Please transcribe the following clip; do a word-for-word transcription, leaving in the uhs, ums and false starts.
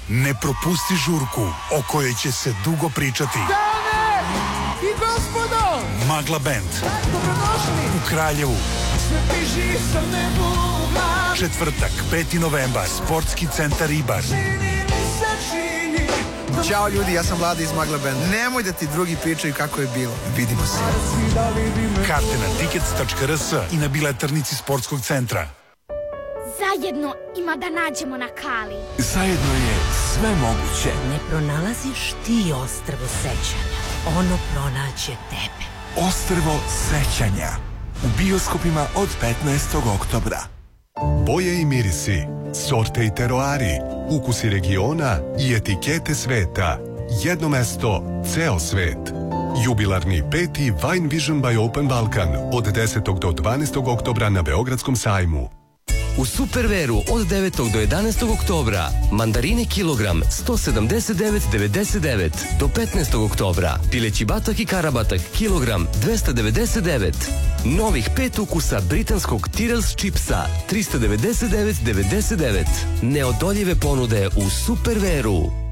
Ne propusti žurku o kojoj će se dugo pričati. Dame i gospodo, Magla band. Dobrodošli u Kraljevu. Sve piži sa nebu u glavi. Četvrtak, peti novembar, Sportski centar Ibar. Ćao ljudi, ja sam Vlada iz Magla band. Nemoj da ti drugi pričaju kako je bilo. Vidimo se. Karte na tickets tačka r s i na biletarnici Sportskog centra. Zajedno ima da nađemo na Kali. Zajedno je sve moguće. Ne pronalaziš ti ostrvo sećanja. Ono pronaće tebe. Ostrvo sećanja. U bioskopima od petnaestog oktobra. Boje i mirisi, sorte i teroari, ukusi regiona i etikete sveta. Jedno mesto, ceo svet. Jubilarni peti Wine Vision by Open Balkan od desetog do dvanaestog oktobra na Beogradskom sajmu. U Superveru od devetog do jedanaestog oktobra mandarine kilogram sto sedamdeset devet devedeset devet. Do petnaestog oktobra pileći batak i karabatak kilogram dvesta devedeset devet. Novih pet ukusa britanskog Tyrrell's čipsa trista devedeset devet devedeset devet. Neodoljive ponude u Superveru.